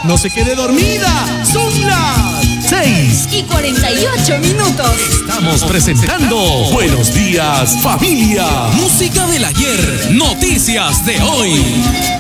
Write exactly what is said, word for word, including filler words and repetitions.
No se quede dormida. Son las seis y cuarenta y ocho minutos. Estamos presentando Buenos Días, Familia. Música del ayer, noticias de hoy.